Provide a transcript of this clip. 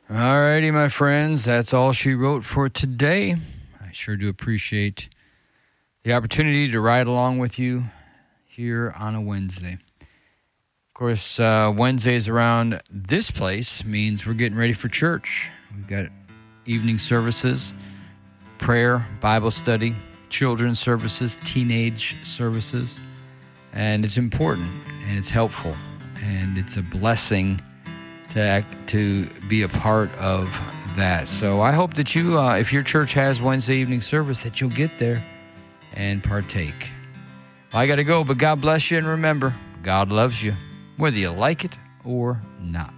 All righty, my friends. That's all she wrote for today. I sure do appreciate the opportunity to ride along with you here on a Wednesday. Of course, Wednesdays around this place means we're getting ready for church. We've got evening services, prayer, Bible study, children's services, teenage services. And it's important, and it's helpful, and it's a blessing to be a part of that. So I hope that you, if your church has Wednesday evening service, that you'll get there and partake. I got to go, but God bless you, and remember, God loves you, whether you like it or not.